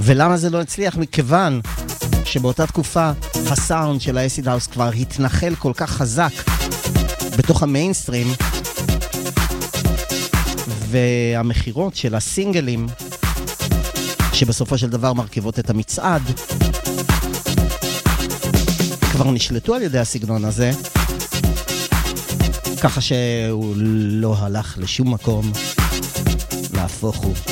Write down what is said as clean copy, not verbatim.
ולמה זה לא הצליח? מכיוון שבאותה תקופה הסאונד של האסיד האוס כבר התנחל כל כך חזק בתוך המיינסטרים, והמחירות של הסינגלים שבסופו של דבר מרכיבות את המצעד כבר נשלטו על ידי הסגנון הזה, ככה שהוא לא הלך לשום מקום, להפוך הוא.